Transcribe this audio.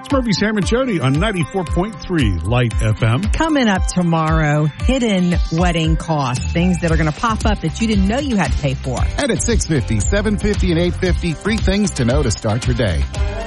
It's Murphy, Sam, and Jody on 94.3 Light FM. Coming up tomorrow, hidden wedding costs, things that are going to pop up that you didn't know you had to pay for. And at 6:50, 7:50, and 8:50, 3 things to know to start your day.